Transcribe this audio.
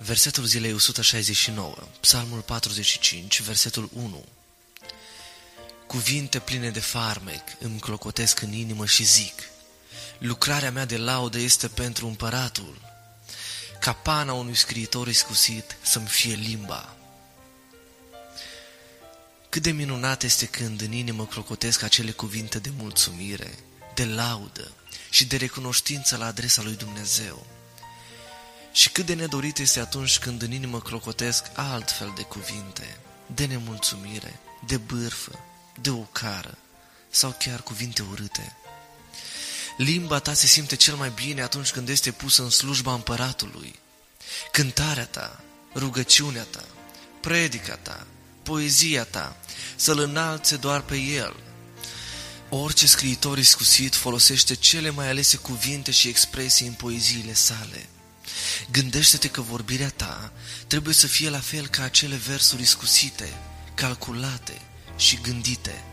Versetul zilei 169, Psalmul 45, versetul 1. Cuvinte pline de farmec îmi clocotesc în inimă și zic: lucrarea mea de laudă este pentru împăratul. Capana unui scriitor iscusit să-mi fie limba. Cât de minunat este când în inimă clocotesc acele cuvinte de mulțumire, de laudă și de recunoștință la adresa lui Dumnezeu. Și cât de nedorit este atunci când în inimă clocotesc altfel de cuvinte, de nemulțumire, de bârfă, de ocară sau chiar cuvinte urâte. Limba ta se simte cel mai bine atunci când este pusă în slujba împăratului. Cântarea ta, rugăciunea ta, predica ta, poezia ta să-L înalțe doar pe El. Orice scriitor iscusit folosește cele mai alese cuvinte și expresii în poeziile sale. Gândește-te că vorbirea ta trebuie să fie la fel ca acele versuri iscusite, calculate și gândite.